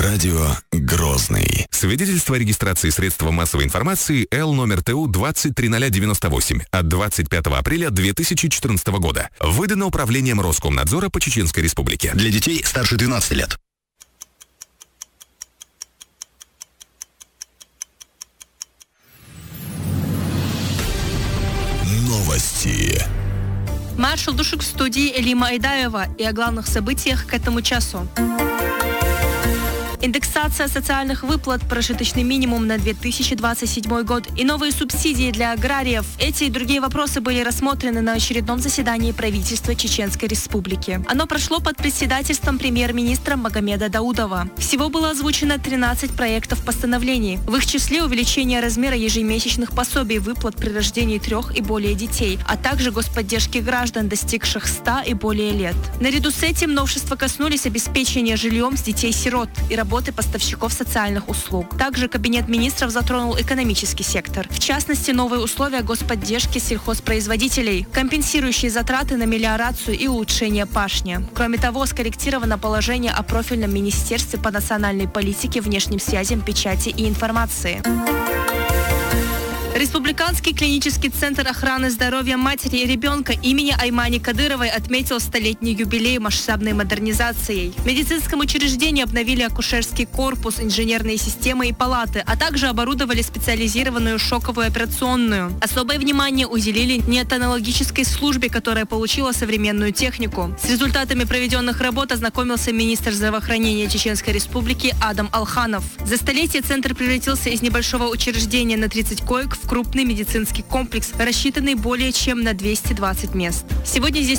Радио Грозный. Свидетельство о регистрации средства массовой информации Л номер ТУ 203098 от 25 апреля 2014 года. Выдано Управлением Роскомнадзора по Чеченской Республике. Для детей старше 12 лет. Новости. Маршал Душик в студии Элима Айдаева и о главных событиях к этому часу. Индексация социальных выплат, прожиточный минимум на 2027 год и новые субсидии для аграриев. Эти и другие вопросы были рассмотрены на очередном заседании правительства Чеченской Республики. Оно прошло под председательством премьер-министра Магомеда Даудова. Всего было озвучено 13 проектов постановлений. В их числе увеличение размера ежемесячных пособий выплат при рождении 3 и более детей, а также господдержки граждан, достигших 100 и более лет. Наряду с этим новшества коснулись обеспечения жильем с детей-сирот и работы поставщиков социальных услуг. Также Кабинет министров затронул экономический сектор. В частности, новые условия господдержки сельхозпроизводителей, компенсирующие затраты на мелиорацию и улучшение пашни. Кроме того, скорректировано положение о профильном министерстве по национальной политике, внешним связям, печати и информации. Республиканский клинический центр охраны здоровья матери и ребенка имени Аймани Кадыровой отметил 100-летний юбилей масштабной модернизацией. В медицинском учреждении обновили акушерский корпус, инженерные системы и палаты, а также оборудовали специализированную шоковую операционную. Особое внимание уделили неонатологической службе, которая получила современную технику. С результатами проведенных работ ознакомился министр здравоохранения Чеченской Республики Адам Алханов. За столетие центр превратился из небольшого учреждения на 30 коек в крупный медицинский комплекс, рассчитанный более чем на 220 мест. Сегодня здесь